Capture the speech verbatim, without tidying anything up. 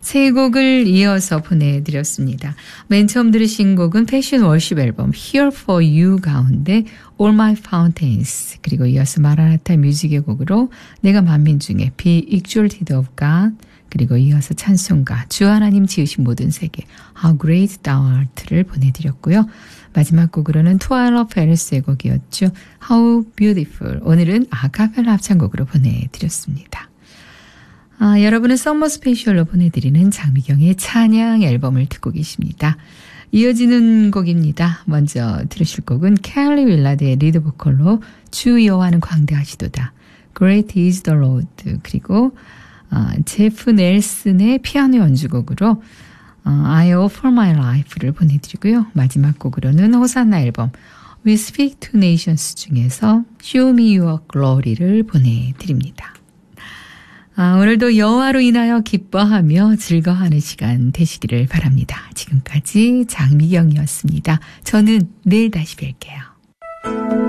세 곡을 이어서 보내드렸습니다. 맨 처음 들으신 곡은 패션 월십 앨범 Here for You 가운데 All My Fountains, 그리고 이어서 마라나타 뮤직의 곡으로 내가 만민 중에 Be Exalted of God, 그리고 이어서 찬송가 주 하나님 지으신 모든 세계 How Great Thou Art를 보내드렸고요. 마지막 곡으로는 투알러 페레스의 곡이었죠. How Beautiful. 오늘은 아카펠라 합창곡으로 보내드렸습니다. 아, 여러분은 썸머 스페셜로 보내드리는 장미경의 찬양 앨범을 듣고 계십니다. 이어지는 곡입니다. 먼저 들으실 곡은 켈리 윌라드의 리드 보컬로 주 여호와는 광대하시도다. Great is the Lord. 그리고 어, 제프 넬슨의 피아노 연주곡으로 어, I offer my life를 보내드리고요. 마지막 곡으로는 호산나 앨범 We Speak to Nations 중에서 Show me your glory를 보내드립니다. 아, 오늘도 여호와로 인하여 기뻐하며 즐거워하는 시간 되시기를 바랍니다. 지금까지 장미경이었습니다. 저는 내일 다시 뵐게요.